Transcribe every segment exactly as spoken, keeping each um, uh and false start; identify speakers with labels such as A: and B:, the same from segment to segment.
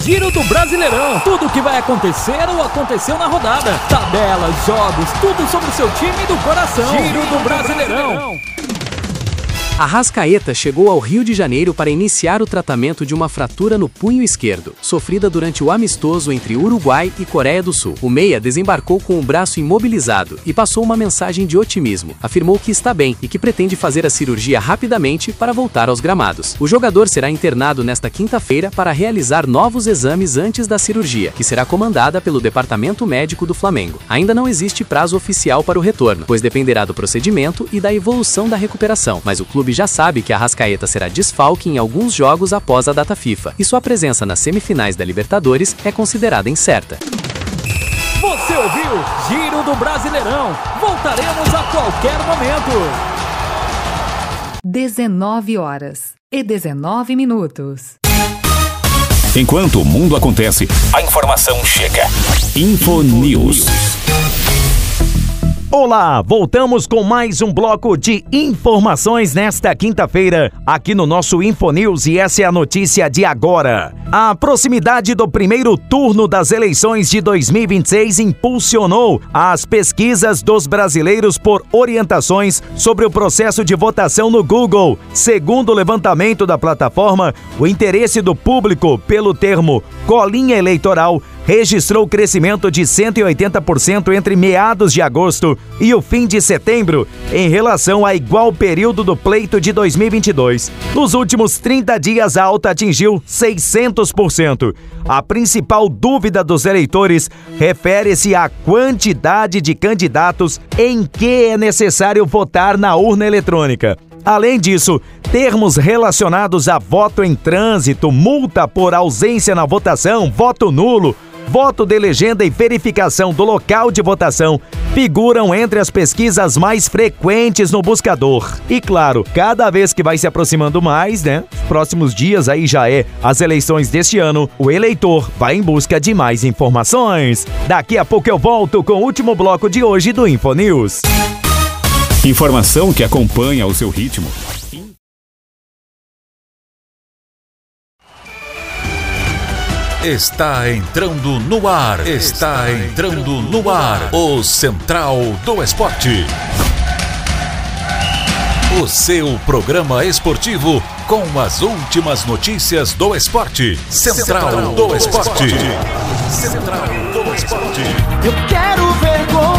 A: Giro do Brasileirão. Tudo o que vai acontecer ou aconteceu na rodada. Tabelas, jogos, tudo sobre o seu time do coração. Giro do Brasileirão.
B: Arrascaeta chegou ao Rio de Janeiro para iniciar o tratamento de uma fratura no punho esquerdo, sofrida durante o amistoso entre Uruguai e Coreia do Sul. O meia desembarcou com o braço imobilizado e passou uma mensagem de otimismo. Afirmou que está bem e que pretende fazer a cirurgia rapidamente para voltar aos gramados. O jogador será internado nesta quinta-feira para realizar novos exames antes da cirurgia, que será comandada pelo Departamento Médico do Flamengo. Ainda não existe prazo oficial para o retorno, pois dependerá do procedimento e da evolução da recuperação, mas o clube já sabe que Arrascaeta será desfalque em alguns jogos após a data FIFA, e sua presença nas semifinais da Libertadores é considerada incerta.
A: Você ouviu Giro do Brasileirão. Voltaremos a qualquer momento.
C: dezenove horas e dezenove minutos.
D: Enquanto o mundo acontece, a informação chega. Infonews.
E: Olá, voltamos com mais um bloco de informações nesta quinta-feira, aqui no nosso Infonews, e essa é a notícia de agora. A proximidade do primeiro turno das eleições de dois mil e vinte e seis impulsionou as pesquisas dos brasileiros por orientações sobre o processo de votação no Google. Segundo o levantamento da plataforma, o interesse do público pelo termo colinha eleitoral registrou crescimento de cento e oitenta por cento entre meados de agosto e o fim de setembro, em relação a igual período do pleito de dois mil e vinte e dois. Nos últimos trinta dias, a alta atingiu seiscentos por cento. A principal dúvida dos eleitores refere-se à quantidade de candidatos em que é necessário votar na urna eletrônica. Além disso, termos relacionados a voto em trânsito, multa por ausência na votação, voto nulo, voto de legenda e verificação do local de votação figuram entre as pesquisas mais frequentes no buscador. E claro, cada vez que vai se aproximando mais, né? Os próximos dias aí já é as eleições deste ano, o eleitor vai em busca de mais informações. Daqui a pouco eu volto com o último bloco de hoje do Infonews.
D: Informação que acompanha o seu ritmo. Está entrando no ar. Está entrando no ar. O Central do Esporte. O seu programa esportivo com as últimas notícias do esporte. Central do Esporte. Central do Esporte.
A: Eu quero ver gol.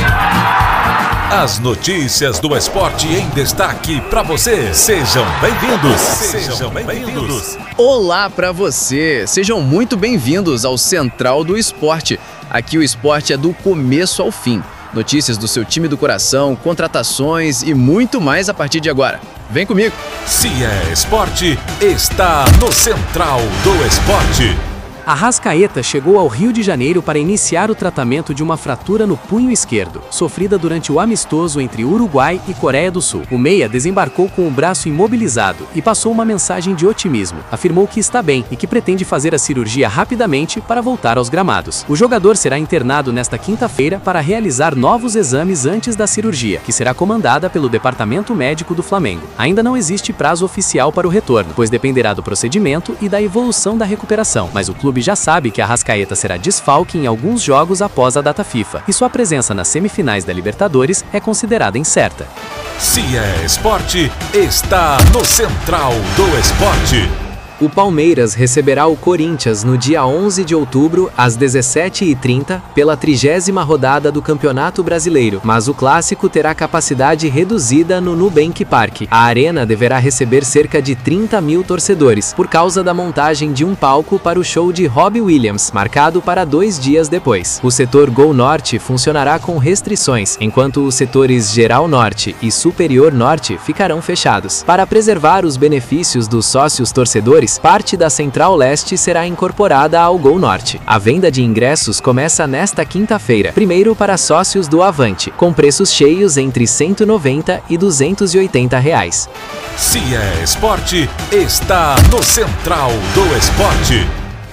D: As notícias do esporte em destaque para você. Sejam bem-vindos. Sejam bem-vindos.
F: Olá para você. Sejam muito bem-vindos ao Central do Esporte. Aqui o esporte é do começo ao fim. Notícias do seu time do coração, contratações e muito mais a partir de agora. Vem comigo.
D: Se é esporte, está no Central do Esporte.
B: Arrascaeta chegou ao Rio de Janeiro para iniciar o tratamento de uma fratura no punho esquerdo, sofrida durante o amistoso entre Uruguai e Coreia do Sul. O meia desembarcou com o braço imobilizado e passou uma mensagem de otimismo. Afirmou que está bem e que pretende fazer a cirurgia rapidamente para voltar aos gramados. O jogador será internado nesta quinta-feira para realizar novos exames antes da cirurgia, que será comandada pelo Departamento Médico do Flamengo. Ainda não existe prazo oficial para o retorno, pois dependerá do procedimento e da evolução da recuperação, mas o clube já sabe que Arrascaeta será desfalque em alguns jogos após a data FIFA, e sua presença nas semifinais da Libertadores é considerada incerta.
D: Se é esporte, está no Central do Esporte.
B: O Palmeiras receberá o Corinthians no dia onze de outubro, às dezessete e trinta, pela trigésima rodada do Campeonato Brasileiro, mas o clássico terá capacidade reduzida no Nubank Park. A arena deverá receber cerca de trinta mil torcedores, por causa da montagem de um palco para o show de Robbie Williams, marcado para dois dias depois. O setor Gol Norte funcionará com restrições, enquanto os setores Geral Norte e Superior Norte ficarão fechados. Para preservar os benefícios dos sócios torcedores, parte da Central Leste será incorporada ao Gol Norte. A venda de ingressos começa nesta quinta-feira, primeiro para sócios do Avante, com preços cheios entre cento e noventa e duzentos e oitenta reais.
D: Se é esporte, está no Central do Esporte.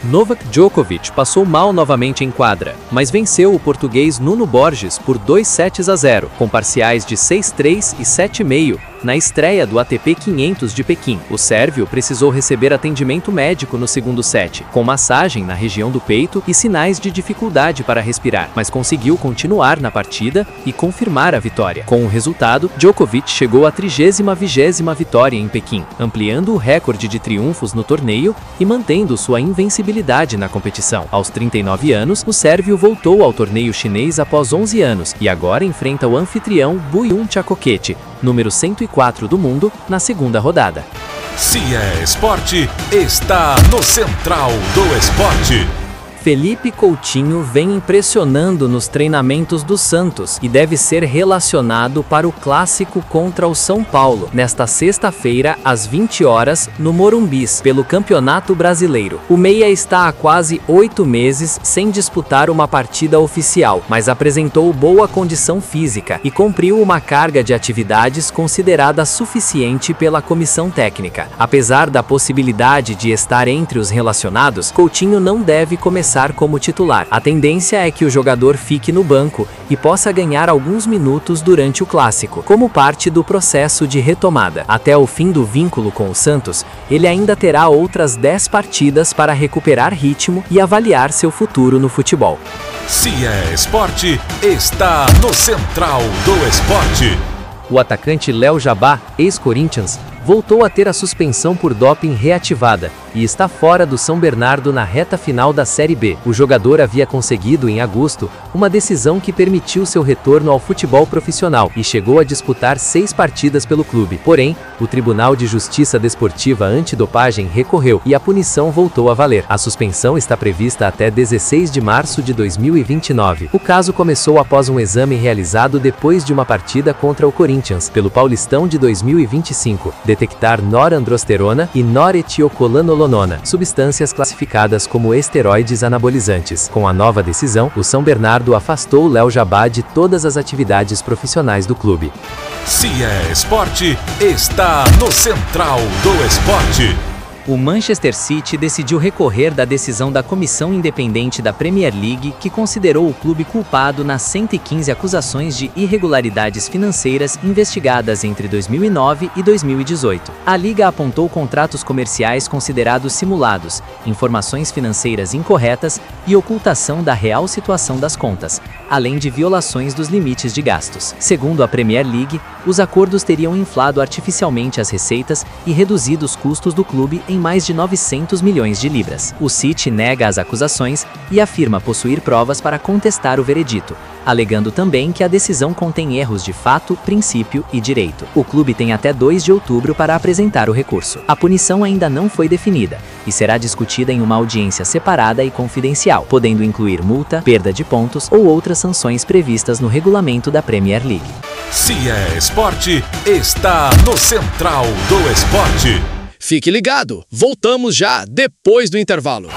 B: Novak Djokovic passou mal novamente em quadra, mas venceu o português Nuno Borges por dois sets a zero, com parciais de seis a três e sete a cinco, na estreia do A T P quinhentos de Pequim. O sérvio precisou receber atendimento médico no segundo set, com massagem na região do peito e sinais de dificuldade para respirar, mas conseguiu continuar na partida e confirmar a vitória. Com o resultado, Djokovic chegou à trigésima vigésima vitória em Pequim, ampliando o recorde de triunfos no torneio e mantendo sua invencibilidade na competição. Aos trinta e nove anos, o sérvio voltou ao torneio chinês após onze anos e agora enfrenta o anfitrião Buyun Chakoket, número cento e quatro do mundo, na segunda rodada.
D: Se é esporte, está no Central do Esporte.
B: Felipe Coutinho vem impressionando nos treinamentos do Santos e deve ser relacionado para o clássico contra o São Paulo, nesta sexta-feira, às vinte horas, no Morumbis, pelo Campeonato Brasileiro. O meia está há quase oito meses sem disputar uma partida oficial, mas apresentou boa condição física e cumpriu uma carga de atividades considerada suficiente pela comissão técnica. Apesar da possibilidade de estar entre os relacionados, Coutinho não deve começar como titular. A tendência é que o jogador fique no banco e possa ganhar alguns minutos durante o clássico, como parte do processo de retomada. Até o fim do vínculo com o Santos, ele ainda terá outras dez partidas para recuperar ritmo e avaliar seu futuro no futebol.
D: Se é esporte, está no Central do Esporte.
B: O atacante Léo Jabá, ex-Corinthians, voltou a ter a suspensão por doping reativada e está fora do São Bernardo na reta final da Série B. O jogador havia conseguido, em agosto, uma decisão que permitiu seu retorno ao futebol profissional e chegou a disputar seis partidas pelo clube. Porém, o Tribunal de Justiça Desportiva Antidopagem recorreu e a punição voltou a valer. A suspensão está prevista até dezesseis de março de dois mil e vinte e nove. O caso começou após um exame realizado depois de uma partida contra o Corinthians, pelo Paulistão de dois mil e vinte e cinco. Detectar norandrosterona e noretiocolanolonona, substâncias classificadas como esteroides anabolizantes. Com a nova decisão, o São Bernardo afastou o Léo Jabá de todas as atividades profissionais do clube.
D: Se é esporte, está no Central do Esporte.
B: O Manchester City decidiu recorrer da decisão da Comissão Independente da Premier League, que considerou o clube culpado nas cento e quinze acusações de irregularidades financeiras investigadas entre dois mil e nove e dois mil e dezoito. A Liga apontou contratos comerciais considerados simulados, informações financeiras incorretas e ocultação da real situação das contas, além de violações dos limites de gastos. Segundo a Premier League, os acordos teriam inflado artificialmente as receitas e reduzido os custos do clube em mais de novecentos milhões de libras. O City nega as acusações e afirma possuir provas para contestar o veredito, alegando também que a decisão contém erros de fato, princípio e direito. O clube tem até dois de outubro para apresentar o recurso. A punição ainda não foi definida e será discutida em uma audiência separada e confidencial, podendo incluir multa, perda de pontos ou outras sanções previstas no regulamento da Premier League.
D: Se é esporte, está no Central do Esporte.
F: Fique ligado, voltamos já depois do intervalo.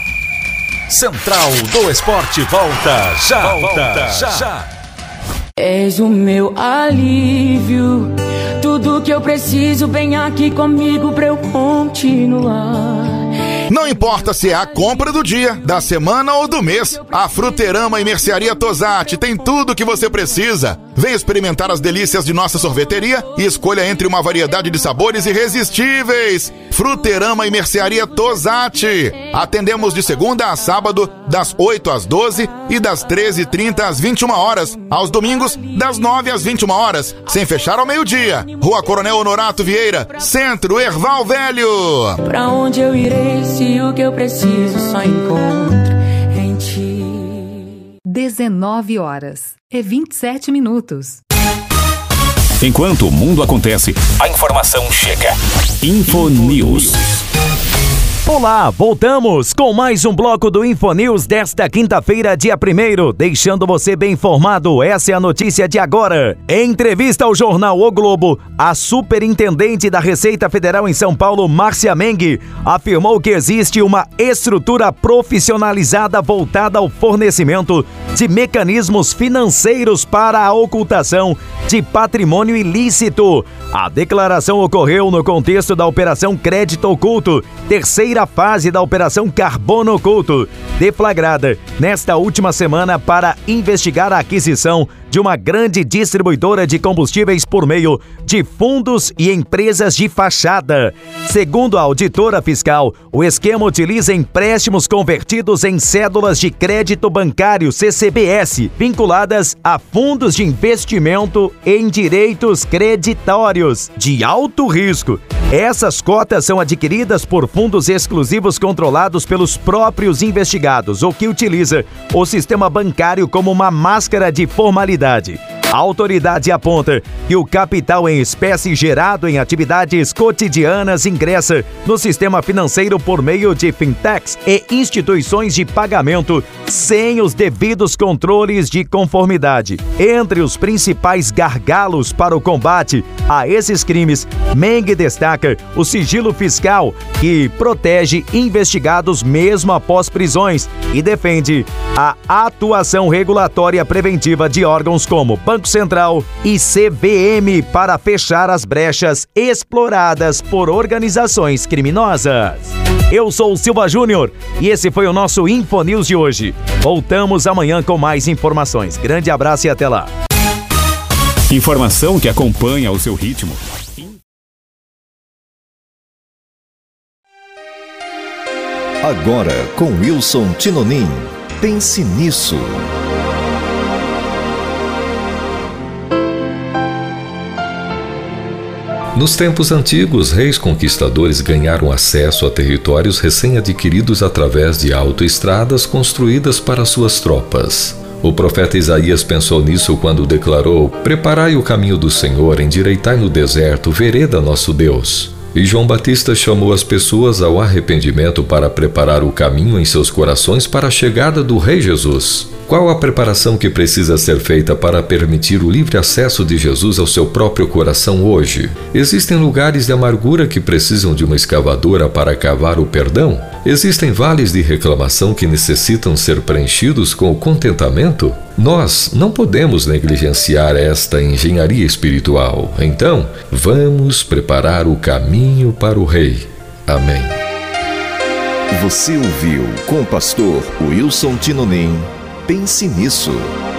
D: Central do Esporte volta já, volta já. já.
G: És o meu alívio, tudo que eu preciso, vem aqui comigo pra eu continuar.
H: Não importa se é a compra do dia, da semana ou do mês, a Fruterama e Mercearia Tosatti tem tudo o que você precisa. Venha experimentar as delícias de nossa sorveteria e escolha entre uma variedade de sabores irresistíveis. Fruterama e Mercearia Tosatti. Atendemos de segunda a sábado, das oito às doze e das treze e trinta às vinte e uma horas. Aos domingos, das nove às vinte e uma horas, sem fechar ao meio-dia. Rua Coronel Honorato Vieira, Centro, Erval Velho.
G: Pra onde eu irei se o que eu preciso só encontro em ti?
C: dezenove horas e vinte e sete minutos.
I: Enquanto o mundo acontece, a informação chega. Infonews.
E: Olá, voltamos com mais um bloco do Infonews desta quinta-feira, dia primeiro, deixando você bem informado. Essa é a notícia de agora. Em entrevista ao jornal O Globo, a superintendente da Receita Federal em São Paulo, Márcia Meng, afirmou que existe uma estrutura profissionalizada voltada ao fornecimento de mecanismos financeiros para a ocultação de patrimônio ilícito. A declaração ocorreu no contexto da Operação Crédito Oculto, terceira primeira fase da Operação Carbono Oculto, deflagrada nesta última semana para investigar a aquisição de uma grande distribuidora de combustíveis por meio de fundos e empresas de fachada. Segundo a auditora fiscal, o esquema utiliza empréstimos convertidos em cédulas de crédito bancário C C B S, vinculadas a fundos de investimento em direitos creditórios de alto risco. Essas cotas são adquiridas por fundos exclusivos controlados pelos próprios investigados, o que utiliza o sistema bancário como uma máscara de formalidade. A autoridade aponta que o capital em espécie gerado em atividades cotidianas ingressa no sistema financeiro por meio de fintechs e instituições de pagamento sem os devidos controles de conformidade. Entre os principais gargalos para o combate a esses crimes, Meng destaca o sigilo fiscal, que protege investigados mesmo após prisões e defende a atuação regulatória preventiva de órgãos como Banco Central e C V M para fechar as brechas exploradas por organizações criminosas. Eu sou o Silva Júnior e esse foi o nosso InfoNews de hoje. Voltamos amanhã com mais informações. Grande abraço e até lá.
I: Informação que acompanha o seu ritmo.
J: Agora com Wilson Tinonim. Pense nisso.
K: Nos tempos antigos, reis conquistadores ganharam acesso a territórios recém-adquiridos através de autoestradas construídas para suas tropas. O profeta Isaías pensou nisso quando declarou: "Preparai o caminho do Senhor, endireitai no deserto, vereda nosso Deus." E João Batista chamou as pessoas ao arrependimento para preparar o caminho em seus corações para a chegada do Rei Jesus. Qual a preparação que precisa ser feita para permitir o livre acesso de Jesus ao seu próprio coração hoje? Existem lugares de amargura que precisam de uma escavadora para cavar o perdão? Existem vales de reclamação que necessitam ser preenchidos com o contentamento? Nós não podemos negligenciar esta engenharia espiritual. Então, vamos preparar o caminho para o Rei. Amém.
J: Você ouviu com o pastor Wilson Tinonim. Pense nisso.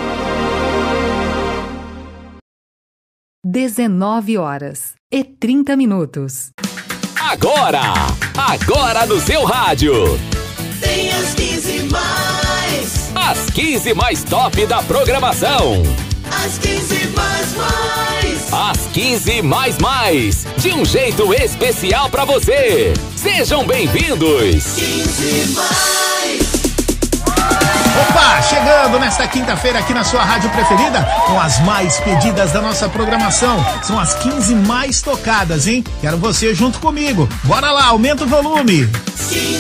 C: dezenove horas e trinta minutos.
A: Agora! Agora no seu rádio!
L: Tem as quinze mais!
A: As quinze mais top da programação!
L: As quinze mais mais!
A: As quinze mais mais! De um jeito especial pra você! Sejam bem-vindos!
L: quinze mais!
M: Opa, chegando nesta quinta-feira aqui na sua rádio preferida, com as mais pedidas da nossa programação. São as quinze mais tocadas, hein? Quero você junto comigo. Bora lá, aumenta o volume.